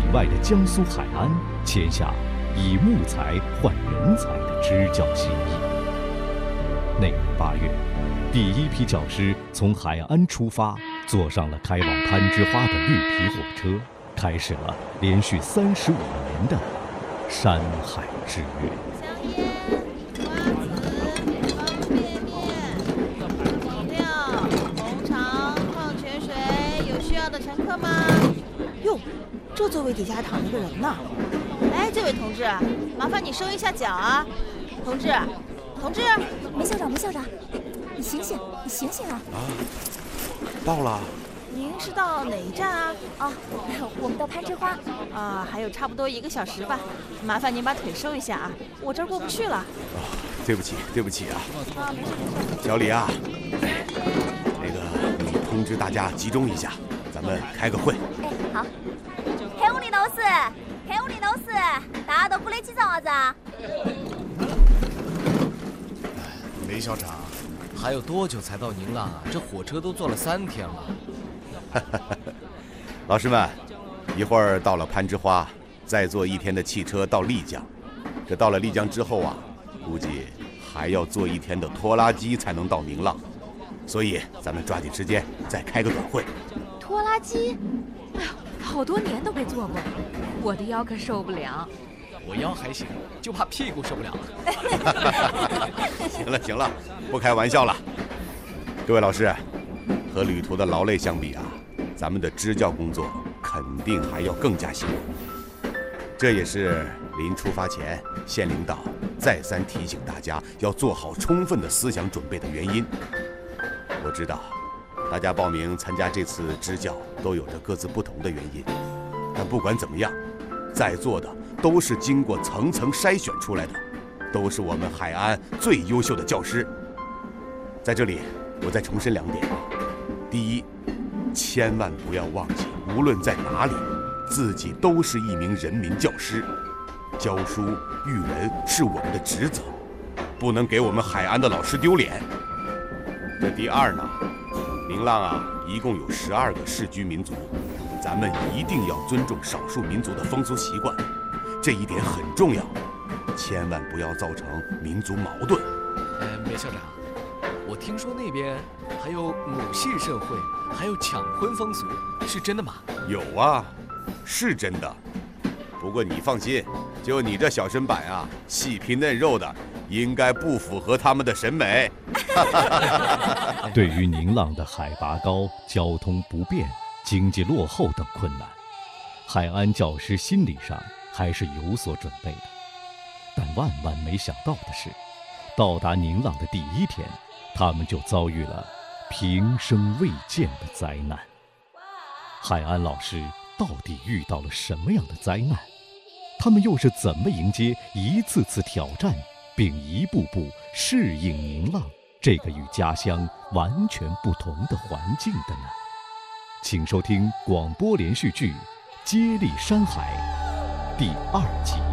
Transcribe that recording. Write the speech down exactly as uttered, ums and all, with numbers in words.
外的江苏海安签下以木材换人才的支教协议。那年八月，第一批教师从海安出发，坐上了开往攀枝花的绿皮火车，开始了连续三十五年的山海之约。 香烟、瓜子、方便面、饮料、红肠、矿泉水，有需要的乘客吗？哟，这座位底下还躺着个人呢。哎，这位同志，麻烦你收一下脚啊。同志，同志， 梅校长，梅校长，你醒醒，你醒醒啊！ 啊，到了。 您是到哪一站啊？ 哦，我们到攀枝花。 啊，还有差不多一个小时吧。麻烦您把腿收一下啊，我这儿过不去了。 哦，对不起，对不起啊。 啊，没事没事。 小李啊，那个你通知大家集中一下，咱们开个会。 哎，好。开会的老师，开会的老师，大家都不来起床啊子啊？ 梅校长，还有多久才到宁浪啊？这火车都坐了三天了。 老师们，一会儿到了攀枝花，再坐一天的汽车到丽江。这到了丽江之后啊，估计还要坐一天的拖拉机才能到宁浪，所以咱们抓紧时间再开个短会。 拖拉机？哎呦，好多年都没坐过，我的腰可受不了。 我腰还行，就怕屁股受不了了。 行了行了，不开玩笑了。各位老师，和旅途的劳累相比啊，咱们的支教工作肯定还要更加辛苦。这也是临出发前，县领导再三提醒大家要做好充分的思想准备的原因。我知道，大家报名参加这次支教都有着各自不同的原因，但不管怎么样，在座的都是经过层层筛选出来的，都是我们海安最优秀的教师。在这里，我再重申两点：第一，千万不要忘记，无论在哪里，自己都是一名人民教师，教书育人是我们的职责，不能给我们海安的老师丢脸。这第二呢，宁浪啊，一共有十二个世居民族，咱们一定要尊重少数民族的风俗习惯，这一点很重要，千万不要造成民族矛盾。 呃，梅校长，我听说那边还有母系社会，还有抢婚风俗，是真的吗？ 有啊，是真的。不过你放心，就你这小身板啊，细皮嫩肉的，应该不符合他们的审美。 对于宁浪的海拔高、交通不便、经济落后等困难，海安教师心理上还是有所准备的。但万万没想到的是，到达宁浪的第一天，他们就遭遇了平生未见的灾难。海安老师到底遇到了什么样的灾难？他们又是怎么迎接一次次挑战，并一步步适应宁浪这个与家乡完全不同的环境的呢？请收听广播连续剧《接力山海》第二集。